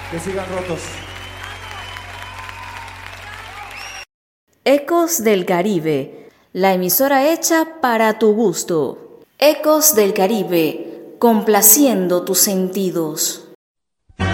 Que sigan rotos. Ecos del Caribe, la emisora hecha para tu gusto. Ecos del Caribe, complaciendo tus sentidos.